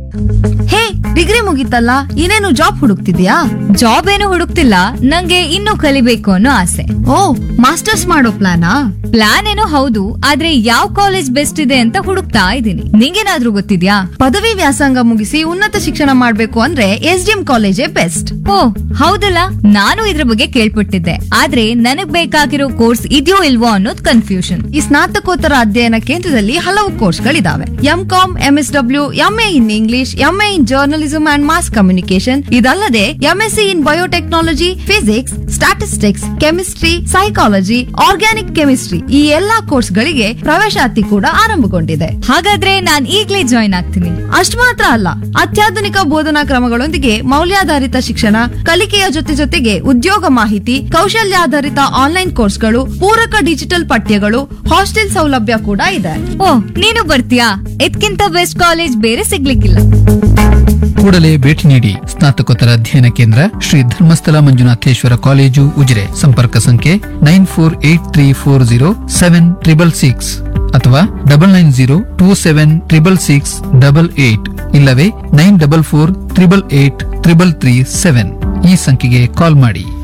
ಹೇ, degree ಮುಗೀತಲ್ಲ, ಇನ್ನೇನು job ಹುಡುಕ್ತಿದ್ಯಾ? Job ಏನು ಹುಡುಕ್ತಿಲ್ಲ, ನಂಗೆ ಇನ್ನೂ ಕಲಿಬೇಕು ಅನ್ನೋ ಆಸೆ. ಓ, ಮಾಸ್ಟರ್ಸ್ ಮಾಡೋ ಪ್ಲಾನಾ? ಪ್ಲಾನ್ ಏನೋ ಹೌದು, ಆದ್ರೆ ಯಾವ ಕಾಲೇಜ್ ಬೆಸ್ಟ್ ಇದೆ ಅಂತ ಹುಡುಕ್ತಾ ಇದ್ದೀನಿ. ನಿಂಗೇನಾದ್ರೂ ಗೊತ್ತಿದ್ಯಾ? ಪದವಿ ವ್ಯಾಸಂಗ ಮುಗಿಸಿ ಉನ್ನತ ಶಿಕ್ಷಣ ಮಾಡ್ಬೇಕು ಅಂದ್ರೆ SDM ಕಾಲೇಜೇ ಬೆಸ್ಟ್. ಓ ಹೌದಲ್ಲ, ನಾನು ಇದ್ರ ಬಗ್ಗೆ ಕೇಳ್ಪಟ್ಟಿದ್ದೆ. ಆದ್ರೆ ನನಗ್ ಬೇಕಾಗಿರೋ ಕೋರ್ಸ್ ಇದೆಯೋ ಇಲ್ವೋ ಅನ್ನೋದು ಕನ್ಫ್ಯೂಷನ್. ಈ ಸ್ನಾತಕೋತ್ತರ ಅಧ್ಯಯನ ಕೇಂದ್ರದಲ್ಲಿ ಹಲವು ಕೋರ್ಸ್ಗಳಿದಾವೆ. MCom, MSW, MA in English, MA in journalism and mass communication. ಇದಲ್ಲದೆ MSc ಇನ್ biotechnology, physics, statistics, chemistry, psychology, organic chemistry ಈ ಎಲ್ಲಾ ಕೋರ್ಸ್ಗಳಿಗೆ ಪ್ರವೇಶಾತಿ ಕೂಡ ಆರಂಭಗೊಂಡಿದೆ. ಹಾಗಾದ್ರೆ ನಾನ್ ಈಗ್ಲೇ ಜಾಯ್ನ್ ಆಗ್ತೀನಿ. ಅಷ್ಟು ಮಾತ್ರ ಅಲ್ಲ, ಅತ್ಯಾಧುನಿಕ ಬೋಧನಾ ಕ್ರಮಗಳೊಂದಿಗೆ ಮೌಲ್ಯಾಧಾರಿತ ಶಿಕ್ಷಣ, ಕಲಿಕೆಯ ಜೊತೆಗೆ ಉದ್ಯೋಗ ಮಾಹಿತಿ, ಕೌಶಲ್ಯಾಧಾರಿತ ಆನ್ಲೈನ್ ಕೋರ್ಸ್ಗಳು, ಪೂರಕ ಡಿಜಿಟಲ್ ಪಠ್ಯಗಳು, ಹಾಸ್ಟೆಲ್ ಸೌಲಭ್ಯ ಕೂಡ ಇದೆ. ಓ ನೀನು ಬರ್ತೀಯಾ? ಇದಕ್ಕಿಂತ ಬೆಸ್ಟ್ ಕಾಲೇಜ್ ಬೇರೆ ಸಿಗ್ಲಿಕ್ಕಿಲ್ಲ. ಕೂಡಲೇ ಭೇಟಿ ನೀಡಿ. ಸ್ನಾತಕೋತ್ತರ ಅಧ್ಯಯನ ಕೇಂದ್ರ ಶ್ರೀ ಧರ್ಮಸ್ಥಳ ಮಂಜುನಾಥೇಶ್ವರ ಕಾಲೇಜು ಉಜಿರೆ. ಸಂಪರ್ಕ ಸಂಖ್ಯೆ 9483407666 ಅಥವಾ 9902766688 ಇಲ್ಲವೇ 9448883337 ಈ ಸಂಖ್ಯೆಗೆ ಕಾಲ್ ಮಾಡಿ.